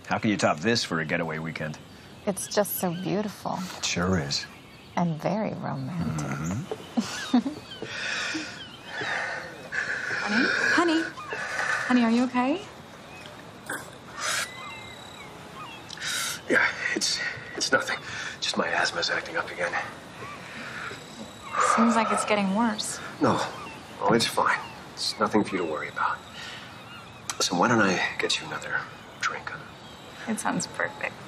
How can you top this for a getaway weekend? It's just so beautiful. It sure is. And very romantic. Honey? Honey, are you okay? Yeah, it's nothing. Just my asthma's acting up again. Seems like it's getting worse. No. Oh, it's fine. It's nothing for you to worry about. Listen, why don't I get you another drink? It sounds perfect.